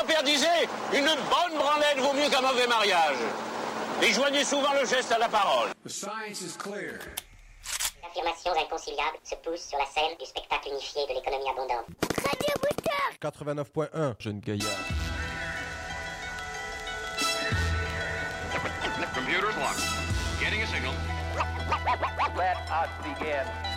grand-père disait, une bonne branlette vaut mieux qu'un mauvais mariage. Et joignez souvent le geste à la parole. The science is clear. Affirmations inconciliables se poussent sur la scène du spectacle unifié de l'économie abondante. Radio Moutarde 89.1, jeune gaillard. Computer's locked. Getting a signal. Let us begin.